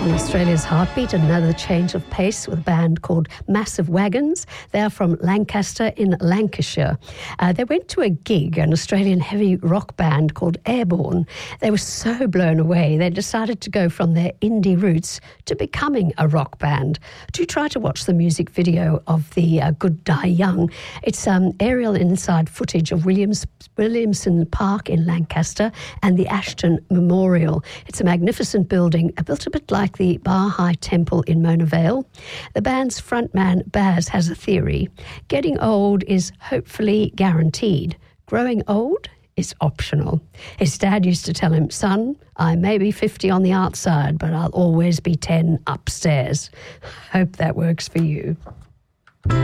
On Australia's Heartbeat, another change of pace with a band called Massive Wagons. They're from Lancaster in Lancashire. They went to a gig, an Australian heavy rock band called Airborne. They were so blown away, they decided to go from their indie roots to becoming a rock band. Do try to watch the music video of the Good Die Young. It's aerial inside footage of Williamson Park in Lancaster and the Ashton Memorial. It's a magnificent building, built a bit like the Baha'i Temple in Mona Vale. The band's frontman Baz has a theory. Getting old is hopefully guaranteed. Growing old is optional. His dad used to tell him, "Son, I may be 50 on the outside, but I'll always be 10 upstairs." Hope that works for you.